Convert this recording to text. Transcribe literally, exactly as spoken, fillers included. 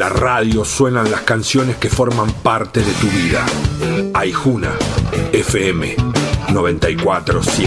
la radio suenan las canciones que forman parte de tu vida. Aijuna, F M noventa y cuatro punto siete.